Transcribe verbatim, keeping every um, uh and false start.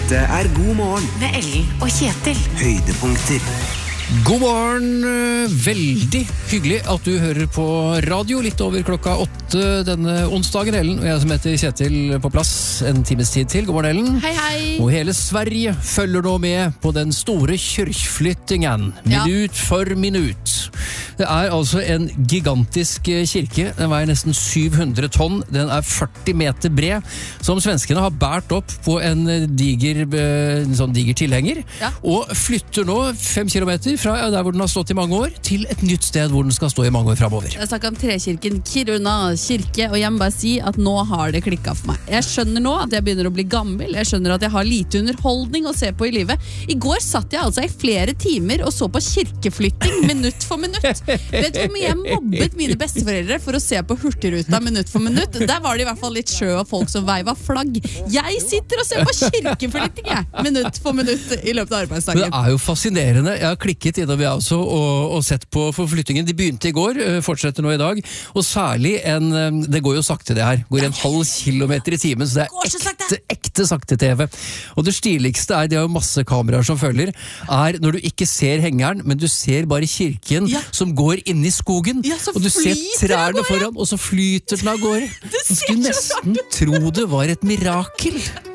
Dette er God morgen Med Ellen og Kjetil. Høydepunkter. God morgen, veldig hyggelig at du hører på radio litt over klokka åtte denne onsdagen, Ellen, og jeg som heter Kjetil på plass en times tid til. God morgen, Ellen. Hei, hei. Og hele Sverige følger nå med på den store kyrkflyttingen, Ja. minutt for minutt. Det er altså en gigantisk kirke, den veier nesten syv hundre tonn, den er førti meter bred, som svenskene har bært opp på en diger, en sånn diger tilhenger, Ja. og flytter nå fem kilometer fra der hvor den har stått i mange år, til et nytt sted hvor den skal stå i mange år fremover. Jeg snakker om Trekirken, Kiruna kirke, og jeg må bare si at nå har det klikket for meg. Jeg skjønner nå at jeg begynner å bli gammel, jeg skjønner at jeg har lite underholdning å se på i livet. I går satt jeg altså i flere timer og så på kirkeflytting minutt for minutt. Vet du hvor mye jeg mobbet mine besteforeldre for å se på Hurtigruta minutt for minutt? Der var det i hvert fall litt sjø og folk som veiva flagg. Jeg sitter og ser på kirkeflytting, jeg, minutt for minutt i løpet av Men arbeidsdagen. det er jo fascinerende. Jeg har klikket innom jeg også og, og sett på forflyttingen. De begynte i går, øh, fortsetter nå i dag, og særlig en, øh, det går jo sakte det her, går en halv kilometer i timen, så det Går er så sakte. ekte, ekte sakte T V. Og det stiligste er, det er jo masse kameraer som følger, er når du ikke ser hengeren, men du ser bare kirken Ja. som går inn i skogen, Ja, så og du ser flyter den av trærne gårde. foran, og så flyter den av gårde. Du skulle nesten tro det var et mirakel.